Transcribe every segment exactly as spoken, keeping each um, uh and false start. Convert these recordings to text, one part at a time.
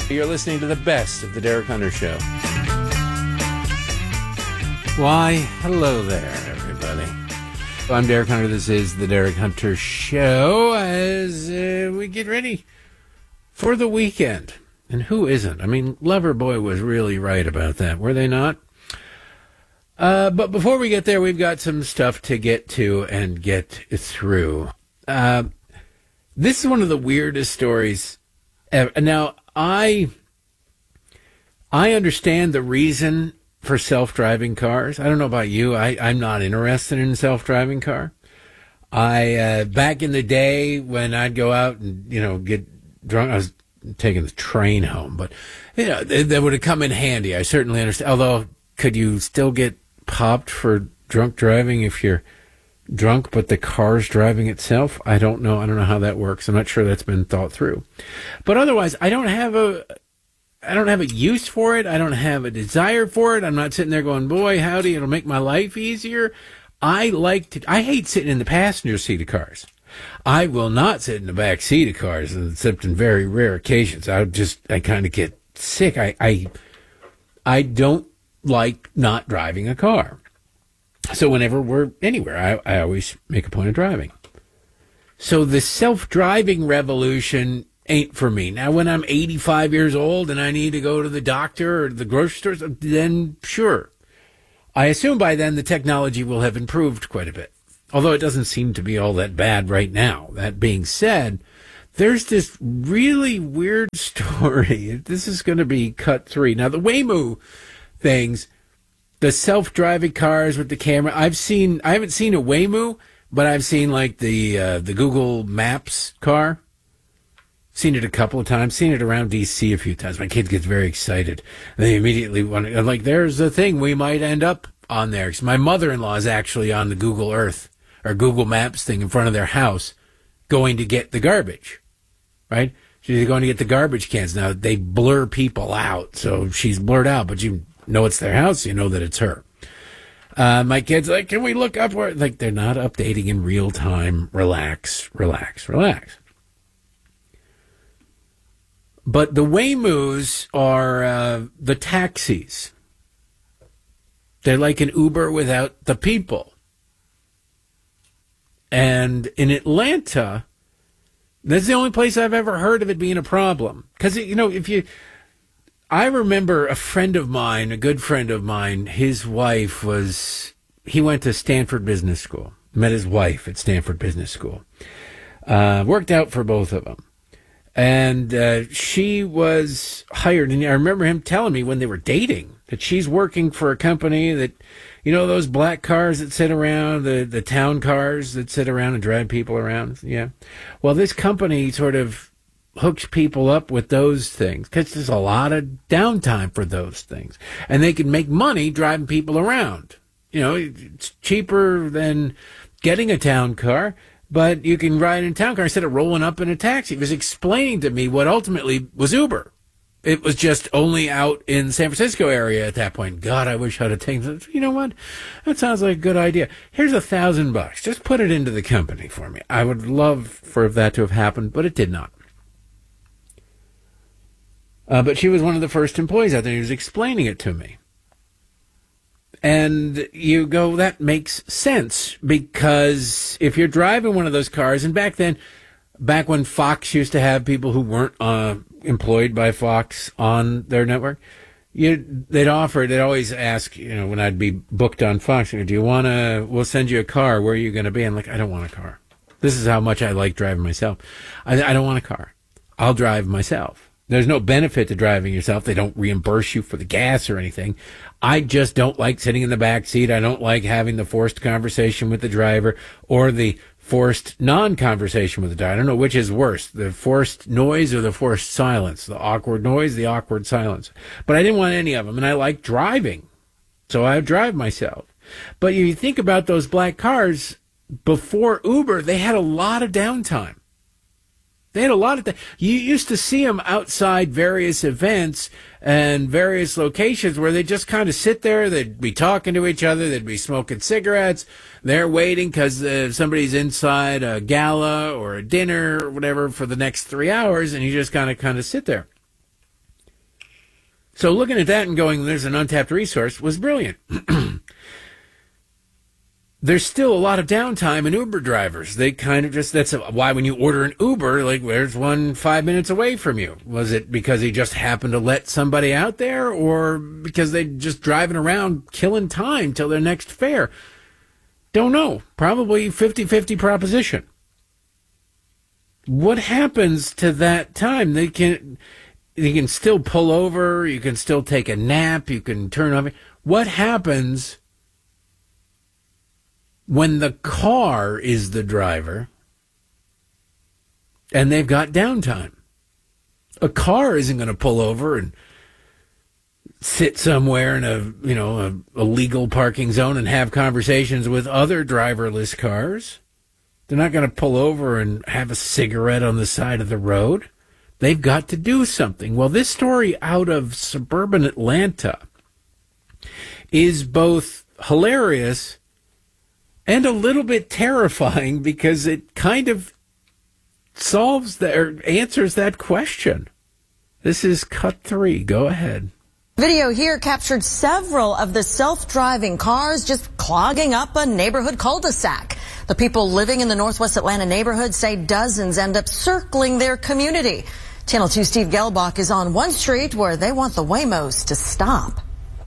You're listening to the best of the Derek Hunter Show. Why, hello there, everybody. I'm Derek Hunter. This is the Derek Hunter Show as uh, we get ready for the weekend. And who isn't? I mean, Loverboy was really right about that, were they not? Uh, but before we get there, we've got some stuff to get to and get through. Uh, this is one of the weirdest stories ever. Now, I I understand the reason for self-driving cars. I don't know about you. I, I'm not interested in a self-driving car. I uh, back in the day when I'd go out and, you know, get drunk, I was taking the train home. But, you know, that would have come in handy. I certainly understand. Although, could you still get popped for drunk driving if you're drunk, but the car's driving itself? I don't know. I don't know how that works. I'm not sure that's been thought through. But otherwise, I don't have a, I don't have a use for it. I don't have a desire for it. I'm not sitting there going, boy, howdy, it'll make my life easier. I like to, I hate sitting in the passenger seat of cars. I will not sit in the back seat of cars, except in very rare occasions. I just, I kind of get sick. I, I, I don't like not driving a car. So whenever we're anywhere, I, I always make a point of driving. So the self-driving revolution ain't for me. Now, when I'm eighty-five years old and I need to go to the doctor or the grocery store, then sure. I assume by then the technology will have improved quite a bit. Although it doesn't seem to be all that bad right now. That being said, there's this really weird story. This is going to be cut three. Now, the Waymo things, the self-driving cars with the camera, I've seen, I haven't seen a Waymo, but I've seen like the uh, the Google Maps car. Seen it a couple of times. Seen it around D C a few times. My kid gets very excited. They immediately want to, like, there's a thing we might end up on there. My mother-in-law is actually on the Google Earth or Google Maps thing in front of their house going to get the garbage, right? She's going to get the garbage cans. Now, they blur people out, so she's blurred out, but you know it's their house. You know that it's her. Uh, my kid's like, can we look up where? Like, they're not updating in real time. Relax, relax, relax. But the Waymos are uh, the taxis. They're like an Uber without the people. And in Atlanta, that's the only place I've ever heard of it being a problem. Because, you know, if you... I remember a friend of mine, a good friend of mine, his wife was... He went to Stanford Business School. Met his wife at Stanford Business School. Uh, worked out for both of them. And uh, she was hired, and I remember him telling me when they were dating that she's working for a company that, you know, those black cars that sit around, the, the town cars that sit around and drive people around. Yeah. Well, this company sort of hooks people up with those things because there's a lot of downtime for those things. And they can make money driving people around. You know, it's cheaper than getting a town car. But you can ride in a town car instead of rolling up in a taxi. He was explaining to me what ultimately was Uber. It was just only out in the San Francisco area at that point. God, I wish I'd have taken it. You know what? That sounds like a good idea. Here's a thousand bucks. Just put it into the company for me. I would love for that to have happened, but it did not. Uh, but she was one of the first employees out there. He was explaining it to me. And you go, that makes sense, because if you're driving one of those cars, and back then, back when Fox used to have people who weren't uh, employed by Fox on their network, you, they'd offer, they'd always ask, you know, when I'd be booked on Fox, do you want to, we'll send you a car, where are you going to be? I'm like, I don't want a car. This is how much I like driving myself. I, I don't want a car. I'll drive myself. There's no benefit to driving yourself. They don't reimburse you for the gas or anything. I just don't like sitting in the back seat. I don't like having the forced conversation with the driver or the forced non-conversation with the driver. I don't know which is worse, the forced noise or the forced silence, the awkward noise, the awkward silence. But I didn't want any of them, and I like driving, so I drive myself. But if you think about those black cars, before Uber, they had a lot of downtime. They had a lot of th- you used to see them outside various events and various locations where they just kind of sit there. They'd be talking to each other. They'd be smoking cigarettes. They're waiting because uh, somebody's inside a gala or a dinner or whatever for the next three hours, and you just kind of kind of sit there. So looking at that and going, there's an untapped resource was brilliant. There's still a lot of downtime in Uber drivers. They kind of just, that's why when you order an Uber, like, there's one five minutes away from you. Was it because he just happened to let somebody out there, or because they just driving around killing time till their next fare? Don't know. Probably fifty-fifty proposition. What happens to that time? They can, you can still pull over, you can still take a nap, you can turn off. What happens when the car is the driver and they've got downtime? A car isn't going to pull over and sit somewhere in a, you know, a, a legal parking zone and have conversations with other driverless cars. They're not going to pull over and have a cigarette on the side of the road. They've got to do something. Well, this story out of suburban Atlanta is both hilarious and a little bit terrifying, because it kind of solves that, or answers that question. This is cut three. Go ahead. Video here captured several of the self-driving cars just clogging up a neighborhood cul-de-sac. The people living in the Northwest Atlanta neighborhood say dozens end up circling their community. Channel two Steve Gelbach is on one street where they want the Waymos to stop.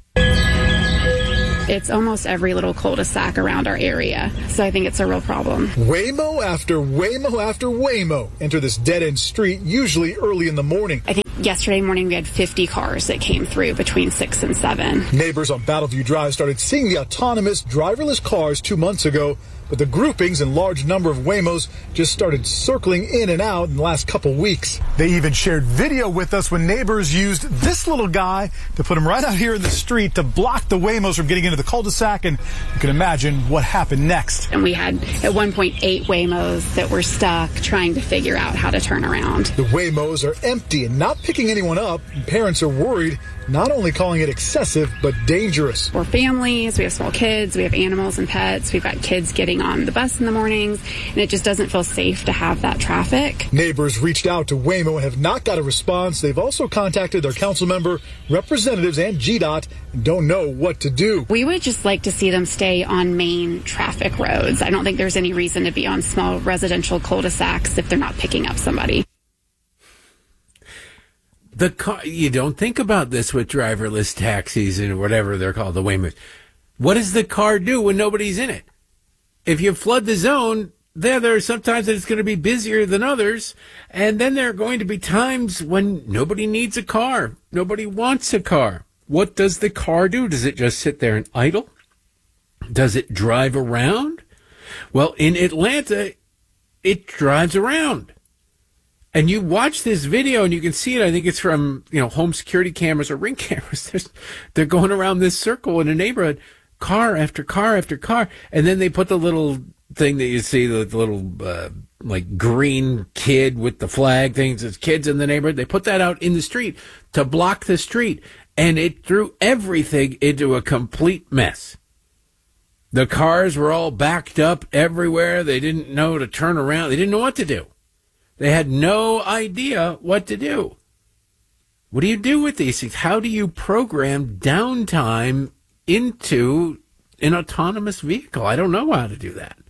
It's almost every little cul-de-sac around our area, so I think it's a real problem. Waymo after Waymo after Waymo enter this dead-end street, usually early in the morning. I think yesterday morning we had fifty cars that came through between six and seven. Neighbors on Battleview Drive started seeing the autonomous driverless cars two months ago, but the groupings and large number of Waymos just started circling in and out in the last couple weeks. They even shared video with us when neighbors used this little guy to put him right out here in the street to block the Waymos from getting into the cul-de-sac, and you can imagine what happened next. And we had at one point eight Waymos that were stuck trying to figure out how to turn around. The Waymos are empty and not picking anyone up, and parents are worried, not only calling it excessive, but dangerous. We're families, we have small kids, we have animals and pets, we've got kids getting on the bus in the mornings, and it just doesn't feel safe to have that traffic. Neighbors reached out to Waymo and have not got a response. They've also contacted their council member, representatives, and G DOT, and don't know what to do. We would just like to see them stay on main traffic roads. I don't think there's any reason to be on small residential cul-de-sacs if they're not picking up somebody. The car, you don't think about this with driverless taxis and whatever they're called, the Waymos. What does the car do when nobody's in it? If you flood the zone, there, there are sometimes that it's going to be busier than others, and then there are going to be times when nobody needs a car. Nobody wants a car. What does the car do? Does it just sit there and idle? Does it drive around? Well, in Atlanta, it drives around. And you watch this video and you can see it. I think it's from, you know, home security cameras or Ring cameras. There's, they're going around this circle in a neighborhood, car after car after car. And then they put the little thing that you see, the, the little, uh, like green kid with the flag things. There's kids in the neighborhood. They put that out in the street to block the street. And it threw everything into a complete mess. The cars were all backed up everywhere. They didn't know to turn around. They didn't know what to do. They had no idea what to do. What do you do with these things? How do you program downtime into an autonomous vehicle? I don't know how to do that.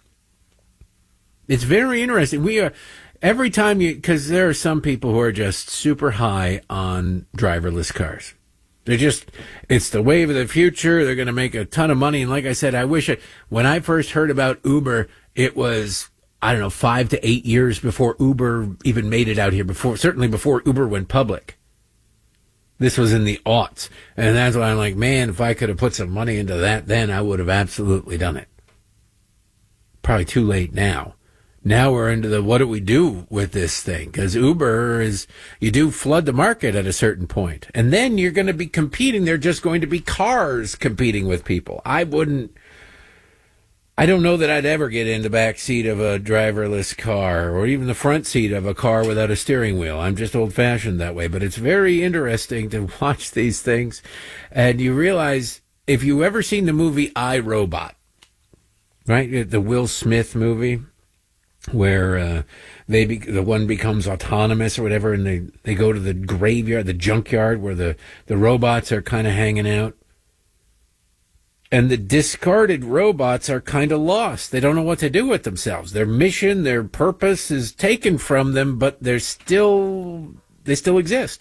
It's very interesting. We are, every time you, because there are some people who are just super high on driverless cars. They're just, it's the wave of the future. They're going to make a ton of money. And like I said, I wish I, when I first heard about Uber, it was, I don't know, five to eight years before Uber even made it out here, before, certainly before Uber went public. This was in the aughts. And that's why I'm like, man, if I could have put some money into that then, I would have absolutely done it. Probably too late now. Now we're into the, what do we do with this thing? Because Uber is, you do flood the market at a certain point. And then you're going to be competing. They're just going to be cars competing with people. I wouldn't, I don't know that I'd ever get in the back seat of a driverless car or even the front seat of a car without a steering wheel. I'm just old-fashioned that way. But it's very interesting to watch these things. And you realize, if you ever seen the movie I, Robot, right, the Will Smith movie, where uh, they be, the one becomes autonomous or whatever, and they, they go to the graveyard, the junkyard, where the, the robots are kind of hanging out. And the discarded robots are kind of lost. They don't know what to do with themselves. Their mission, their purpose is taken from them, but they're still, they still exist.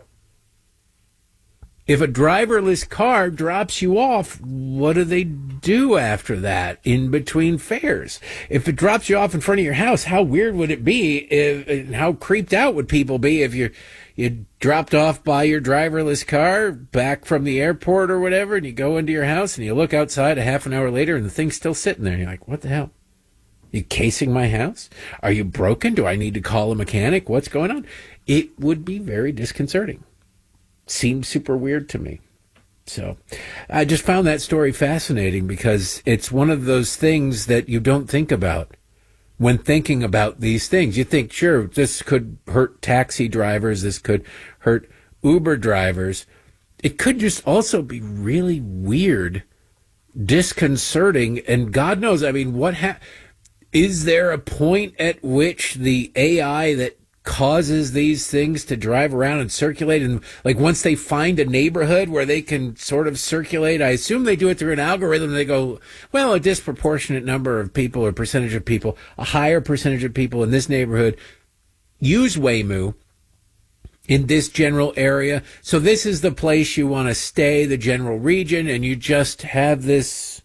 If a driverless car drops you off, what do they do after that in between fares? If it drops you off in front of your house, how weird would it be? If, and how creeped out would people be if you you dropped off by your driverless car back from the airport or whatever, and you go into your house and you look outside a half an hour later and the thing's still sitting there. And you're like, what the hell? You casing my house? Are you broken? Do I need to call a mechanic? What's going on? It would be very disconcerting. Seems super weird to me. So I just found that story fascinating because it's one of those things that you don't think about when thinking about these things. You think, sure, this could hurt taxi drivers. This could hurt Uber drivers. It could just also be really weird, disconcerting, and God knows, I mean, what ha- is there a point at which the A I that causes these things to drive around and circulate, and like once they find a neighborhood where they can sort of circulate, I assume they do it through an algorithm. They go, well, a disproportionate number of people or percentage of people, a higher percentage of people in this neighborhood use Waymo in this general area. So this is the place you want to stay, the general region, and you just have this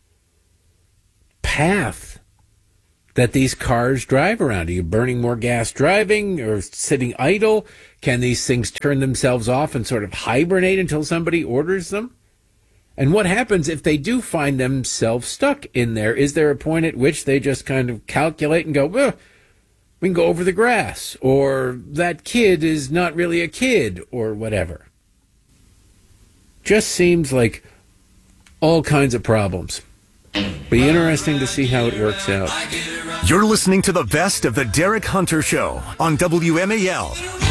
path that these cars drive around. Are you burning more gas driving or sitting idle? Can these things turn themselves off and sort of hibernate until somebody orders them? And what happens if they do find themselves stuck in there? Is there a point at which they just kind of calculate and go, well, we can go over the grass, or that kid is not really a kid, or whatever? Just seems like all kinds of problems. Be interesting to see how it works out. You're listening to the best of the Derek Hunter Show on W M A L.